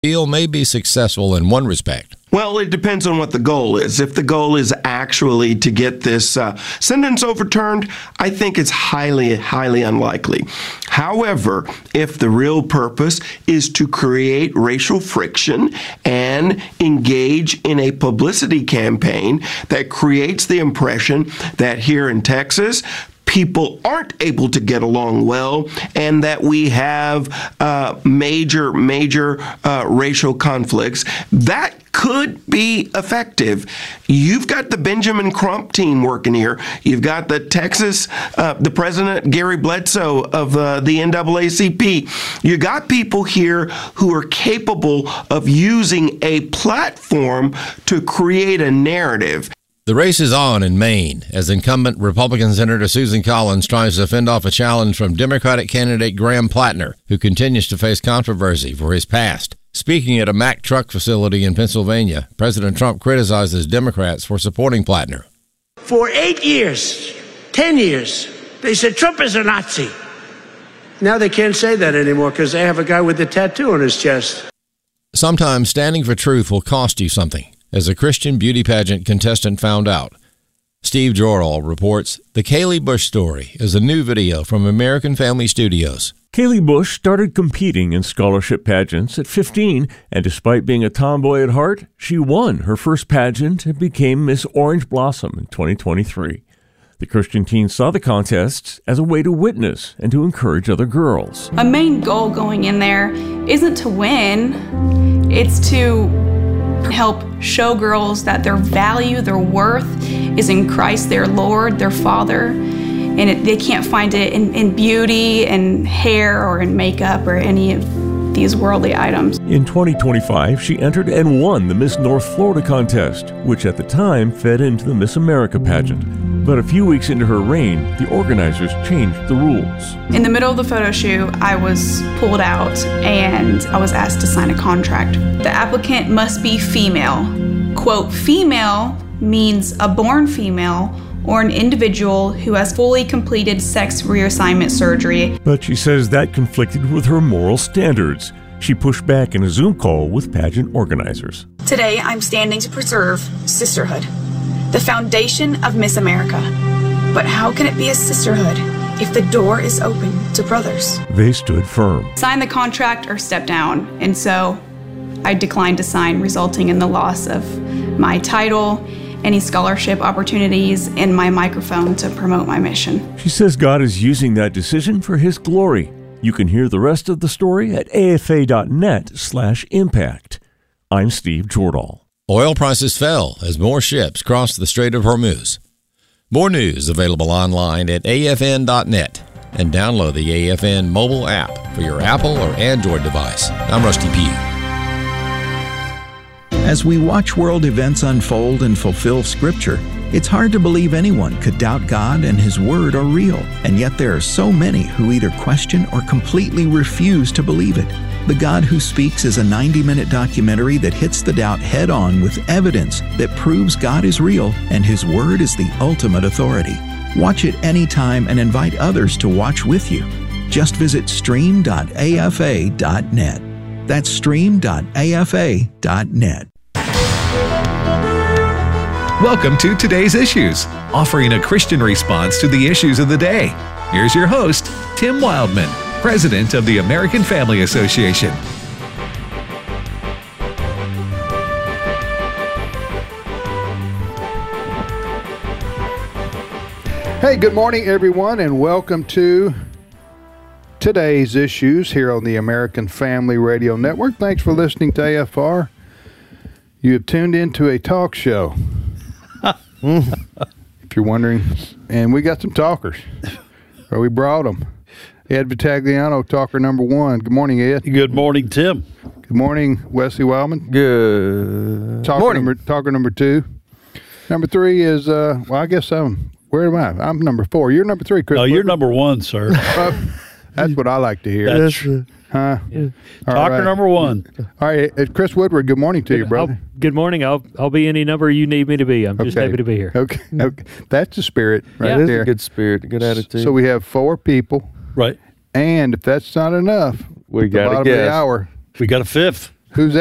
Appeal may be successful in one respect. Well, it depends on what the goal is. If the goal is actually to get this sentence overturned, I think it's highly, highly unlikely. However, if the real purpose is to create racial friction and engage in a publicity campaign that creates the impression that here in Texas, people aren't able to get along well, and that we have major racial conflicts, that could be effective. You've got the Benjamin Crump team working here. You've got the Texas, the president, Gary Bledsoe of the NAACP. You got people here who are capable of using a platform to create a narrative. The race is on in Maine as incumbent Republican Senator Susan Collins tries to fend off a challenge from Democratic candidate Graham Plattner, who continues to face controversy for his past. Speaking at a Mack truck facility in Pennsylvania, President Trump criticizes Democrats for supporting Plattner. For 8 years, 10 years, they said Trump is a Nazi. Now they can't say that anymore because they have a guy with a tattoo on his chest. Sometimes standing for truth will cost you something, as a Christian beauty pageant contestant found out. Steve Jordahl reports The Kaylee Bush Story is a new video from American Family Studios. Kaylee Bush started competing in scholarship pageants at 15, and despite being a tomboy at heart, she won her first pageant and became Miss Orange Blossom in 2023. The Christian teen saw the contests as a way to witness and to encourage other girls. A main goal going in there isn't to win, it's to help show girls that their value, their worth is in Christ, their Lord, their Father, and they can't find it in beauty and hair or in makeup or any of these worldly items. In 2025, she entered and won the Miss North Florida contest, which at the time fed into the Miss America pageant. But a few weeks into her reign, the organizers changed the rules. In the middle of the photo shoot, I was pulled out and I was asked to sign a contract. The applicant must be female. Quote, female means a born female or an individual who has fully completed sex reassignment surgery. But she says that conflicted with her moral standards. She pushed back in a Zoom call with pageant organizers. Today, I'm standing to preserve sisterhood, the foundation of Miss America. But how can it be a sisterhood if the door is open to brothers? They stood firm. Sign the contract or step down. And so I declined to sign, resulting in the loss of my title, any scholarship opportunities, and my microphone to promote my mission. She says God is using that decision for His glory. You can hear the rest of the story at afa.net/impact. I'm Steve Jordahl. Oil prices fell as more ships crossed the Strait of Hormuz. More news available online at afn.net and download the AFN mobile app for your Apple or Android device. I'm Rusty Pugh. As we watch world events unfold and fulfill Scripture, it's hard to believe anyone could doubt God and His Word are real, and yet there are so many who either question or completely refuse to believe it. The God Who Speaks is a 90-minute documentary that hits the doubt head-on with evidence that proves God is real and His Word is the ultimate authority. Watch it anytime and invite others to watch with you. Just visit stream.afa.net. That's stream.afa.net. Welcome to Today's Issues, offering a Christian response to the issues of the day. Here's your host, Tim Wildman, President of the American Family Association. Hey, good morning, everyone, and welcome to Today's Issues here on the American Family Radio Network. Thanks for listening to AFR. You have tuned into a talk show. If you're wondering, and we got some talkers, or we brought them. Ed Vitagliano, talker number one. Good morning, Ed. Good morning, Tim. Good morning, Wesley Wildman. Good morning. Talker number two. Number three is, where am I? I'm number four. You're number three, Chris. No, you're number one, sir. That's what I like to hear. Talker number one. All right, Chris Woodward, good morning to you, brother. Good morning. I'll be any number you need me to be. I'm just happy to be here. Okay. That's the spirit right there. That's a good spirit, good attitude. So we have four people. Right. And if that's not enough, we got the bottom of the hour. We got a fifth. Who's